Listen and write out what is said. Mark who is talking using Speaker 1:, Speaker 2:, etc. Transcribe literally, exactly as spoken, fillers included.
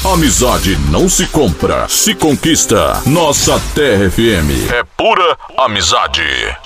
Speaker 1: Amizade não se compra, se conquista. Nossa Terra F M é pura amizade.